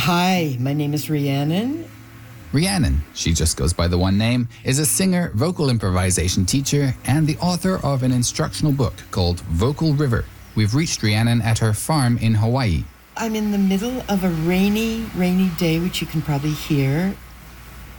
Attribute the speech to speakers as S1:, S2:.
S1: Hi, my name is Rhiannon.
S2: Rhiannon, she just goes by the one name, is a singer, vocal improvisation teacher, and the author of an instructional book called Vocal River. We've reached Rhiannon at her farm in Hawaii.
S1: I'm in the middle of a rainy day, which you can probably hear.